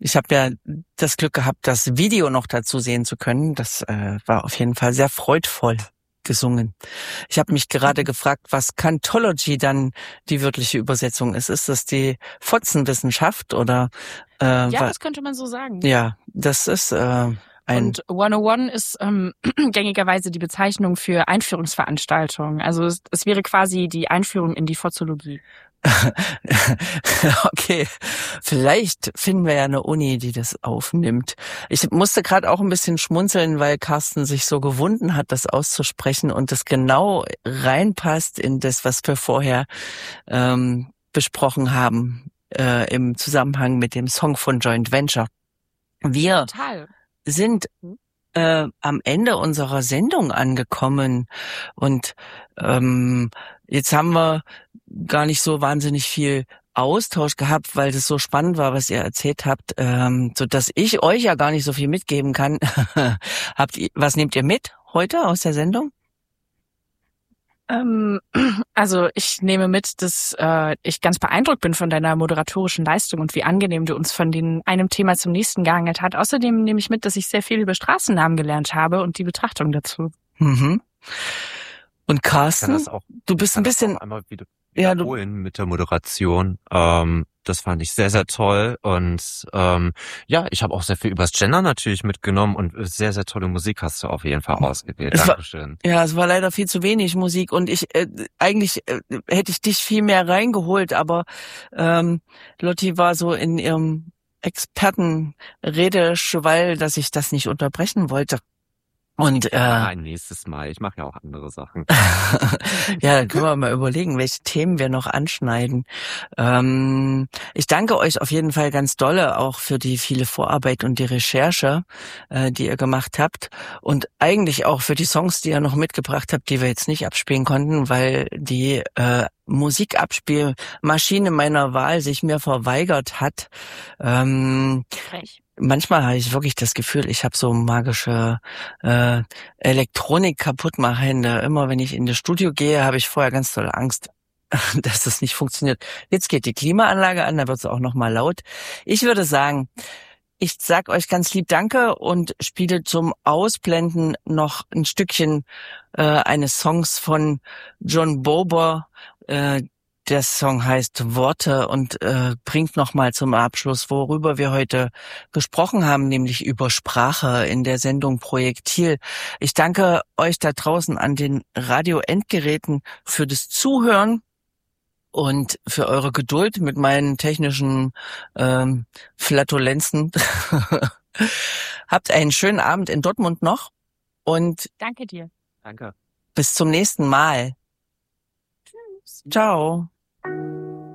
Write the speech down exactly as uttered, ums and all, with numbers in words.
Ich habe ja das Glück gehabt, das Video noch dazu sehen zu können. Das äh, war auf jeden Fall sehr freudvoll gesungen. Ich habe mich gerade gefragt, was Cantology dann die wörtliche Übersetzung ist. Ist das die Fotzenwissenschaft oder? Äh, Ja, wa- das könnte man so sagen. ja, das ist äh, ein. Und hundertundeins ist ähm, gängigerweise die Bezeichnung für Einführungsveranstaltungen. Also es, es wäre quasi die Einführung in die Fotzologie. Okay, vielleicht finden wir ja eine Uni, die das aufnimmt. Ich musste gerade auch ein bisschen schmunzeln, weil Carsten sich so gewunden hat, das auszusprechen und das genau reinpasst in das, was wir vorher ähm, besprochen haben äh, im Zusammenhang mit dem Song von Joint Venture. Wir Total. sind äh, am Ende unserer Sendung angekommen und ähm, jetzt haben wir gar nicht so wahnsinnig viel Austausch gehabt, weil das so spannend war, was ihr erzählt habt, ähm, so dass ich euch ja gar nicht so viel mitgeben kann. Habt ihr, was nehmt ihr mit heute aus der Sendung? Ähm, also ich nehme mit, dass äh, ich ganz beeindruckt bin von deiner moderatorischen Leistung und wie angenehm du uns von den, einem Thema zum nächsten gehangelt hast. Außerdem nehme ich mit, dass ich sehr viel über Straßennamen gelernt habe und die Betrachtung dazu. Mhm. Und Ich kann Carsten, das auch, du ich bist kann ein das bisschen, auch einmal wieder ja, du, wiederholen mit der Moderation. Ähm, das fand ich sehr, sehr toll. Und ähm, ja, ich habe auch sehr viel übers Gender natürlich mitgenommen und sehr, sehr tolle Musik hast du auf jeden Fall ausgewählt. Es war- Dankeschön. ja, es war leider viel zu wenig Musik und ich äh, eigentlich äh, hätte ich dich viel mehr reingeholt, aber ähm, Lotti war so in ihrem Expertenredeschwall, dass ich das nicht unterbrechen wollte. Und äh, Ah, ein nächstes Mal. Ich mache ja auch andere Sachen. ja, dann können wir mal überlegen, welche Themen wir noch anschneiden. Ähm, ich danke euch auf jeden Fall ganz dolle auch für die viele Vorarbeit und die Recherche, äh, die ihr gemacht habt und eigentlich auch für die Songs, die ihr noch mitgebracht habt, die wir jetzt nicht abspielen konnten, weil die äh, Musikabspielmaschine meiner Wahl sich mir verweigert hat. Ähm, Frech. Manchmal habe ich wirklich das Gefühl, ich habe so magische äh, Elektronik kaputtmachende. Immer wenn ich in das Studio gehe, habe ich vorher ganz tolle Angst, dass das nicht funktioniert. Jetzt geht die Klimaanlage an, da wird es auch noch mal laut. Ich würde sagen, ich sag euch ganz lieb Danke und spiele zum Ausblenden noch ein Stückchen äh, eines Songs von John Bober. Äh, der Song heißt Worte und äh, bringt noch mal zum Abschluss, worüber wir heute gesprochen haben, nämlich über Sprache in der Sendung Projektil. Ich danke euch da draußen an den Radio-Endgeräten für das Zuhören und für eure Geduld mit meinen technischen ähm, Flatulenzen. Habt einen schönen Abend in Dortmund noch und Danke dir. Danke. bis zum nächsten Mal. Tschüss. Ciao.